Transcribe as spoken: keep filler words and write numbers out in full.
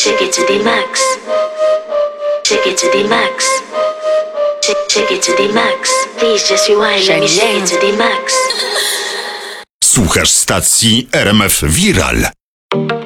Take it to the max. Take it to the max. Take, take it to the max. Please just rewind, let me shake it to the max. Słuchasz stacji R M F Viral.